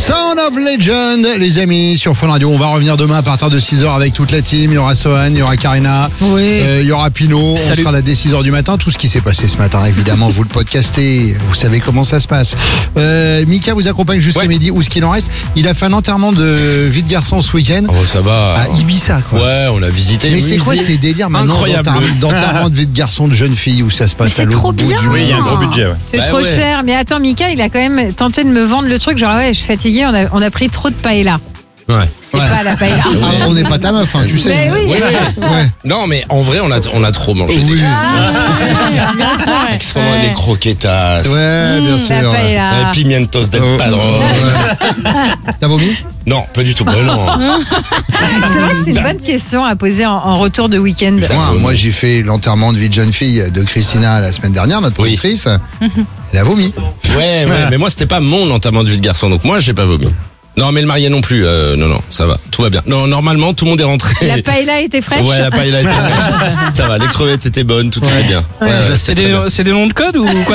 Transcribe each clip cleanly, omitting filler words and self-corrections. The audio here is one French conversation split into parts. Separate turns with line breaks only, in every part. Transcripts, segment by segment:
Sound of Legend, les amis, sur Fun Radio. On va revenir demain à partir de 6h avec toute la team. Il y aura Sohan, il y aura Karina, il y aura Pino. On sera là dès 6h du matin. Tout ce qui s'est passé ce matin, évidemment, vous le podcastez. Vous savez comment ça se passe. Mika vous accompagne jusqu'à midi. Où ce qu'il en reste. Il a fait un enterrement de vie de garçon ce week-end.
Oh, ça va.
À Ibiza, quoi.
Ouais, on l'a visité.
Mais c'est quoi ces délires maintenant d'enterrement de vie de garçon de jeune fille où ça se passe
à l'autre bout du monde?
Oui, il y a un gros budget. Ouais.
C'est trop cher. Mais attends, Mika, il a quand même tenté de me vendre le truc. Genre, ouais, je suis fatiguée, on a pris trop de paella.
Ouais.
C'est pas la paella.
On n'est pas ta meuf, hein, tu sais.
Mais oui.
Ouais.
Non, mais en vrai, on a trop mangé.
Oui.
Bien sûr.
Extrêmement les croquetas.
Ouais, bien sûr.
La paella.
Les pimientos del padrón.
T'as vomi?
Non, pas du tout. Bah, non.
C'est vrai que c'est une bonne question à poser en retour de week-end.
Moi, j'ai fait l'enterrement de vie de jeune fille de Christina la semaine dernière, notre productrice. Elle a vomi.
Ouais, mais moi, c'était pas mon enterrement de vie de garçon, donc moi, j'ai pas vomi. Non, mais le marié non plus. Non, ça va. Tout va bien. Non, normalement, tout le monde est rentré.
La paella était fraîche.
Ouais, la paella était fraîche. Ça va, les crevettes étaient bonnes, tout allait bien. Ouais,
c'est des noms de code ou quoi?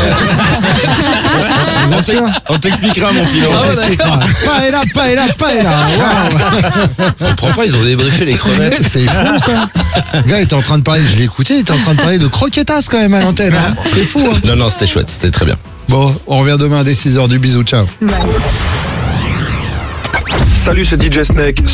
On t'expliquera, mon pilot.
On t'expliquera. Paella.
Tu comprends pas, ils ont débriefé les crevettes.
C'est fou, ça. Le gars était en train de parler, je l'ai écouté, il était en train de parler de croquetas quand même à l'antenne. Hein. C'est fou. Hein.
Non, c'était chouette, c'était très bien.
Bon, on revient demain dès 6h. Du bisou, ciao.
Salut, c'est DJ Snake.